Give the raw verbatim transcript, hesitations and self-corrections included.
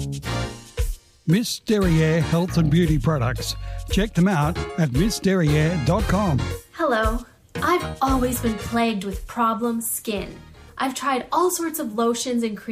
Miss Derriere Health and Beauty Products. Check them out at miss derriere dot com. Hello. I've always been plagued with problem skin. I've tried all sorts of lotions and creams